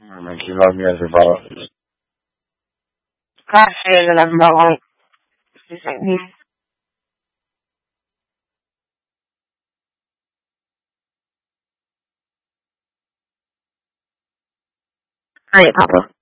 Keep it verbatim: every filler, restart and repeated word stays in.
Ma chi va via si fa... Grazie della mano. Sì, sì. Hai, Papa.